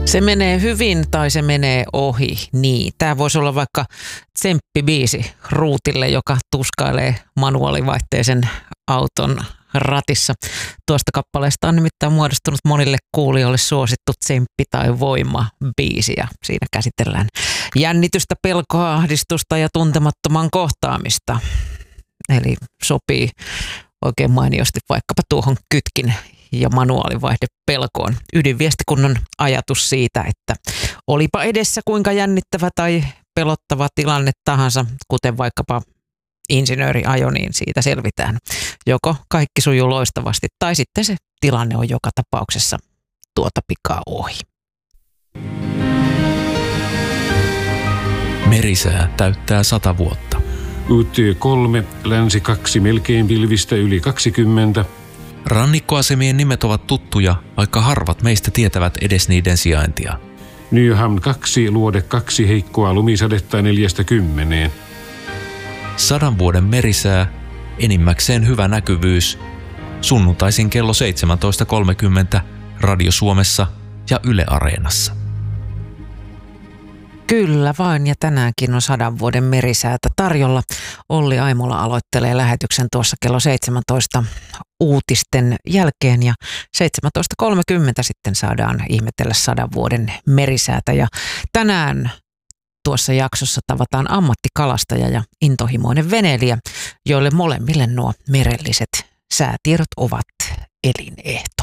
Se menee hyvin tai se menee ohi. Niin, tämä voisi olla vaikka tsemppibiisi Ruutille, joka tuskailee manuaalivaihteisen auton ratissa. Tuosta kappaleesta on nimittäin muodostunut monille kuulijoille suosittu tsemppi- tai voima-biisi. Ja siinä käsitellään jännitystä, pelkoa, ahdistusta ja tuntemattoman kohtaamista. Eli sopii oikein mainiosti vaikkapa tuohon kytkin ja manuaalivaihde pelkoon. Ydinviestikunnan ajatus siitä, että olipa edessä kuinka jännittävä tai pelottava tilanne tahansa, kuten vaikkapa insinööriajo, niin siitä selvitään. Joko kaikki sujuu loistavasti tai sitten se tilanne on joka tapauksessa tuota pikaa ohi. Merisää täyttää 100 vuotta. UT 3, länsi 2, melkein pilvistä yli 20. Rannikkoasemien nimet ovat tuttuja, vaikka harvat meistä tietävät edes niiden sijaintia. Nyhamn 2, luode 2, heikkoa lumisadetta 40. 100 vuoden merisää, enimmäkseen hyvä näkyvyys. Sunnuntaisin kello 17.30 Radio Suomessa ja Yle Areenassa. Kyllä vain, ja tänäänkin on 100 vuoden merisäätä tarjolla. Olli Aimola aloittelee lähetyksen tuossa kello 17 uutisten jälkeen, ja 17.30 sitten saadaan ihmetellä 100 vuoden merisäätä. Ja tänään tuossa jaksossa tavataan ammattikalastaja ja intohimoinen veneilijä, joille molemmille nuo merelliset säätiedot ovat elinehto.